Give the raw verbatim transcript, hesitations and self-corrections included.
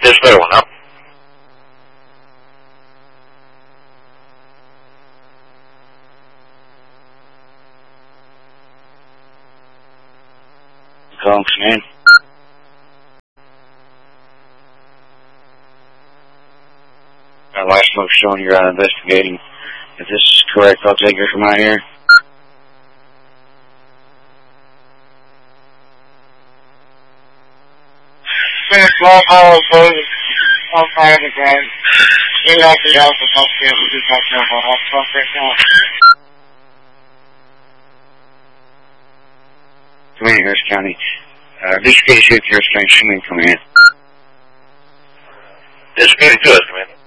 Display one up. Calling command. Our last smoke showing you're uh, investigating. If this is correct, I'll take her from out here. Small ball goes on fire again. You like the Alpha Healthcare, we do talk now about Alpha right now. Command, Harris County. Uh, this case here, Harris County, Shuman, come in. This is good, command.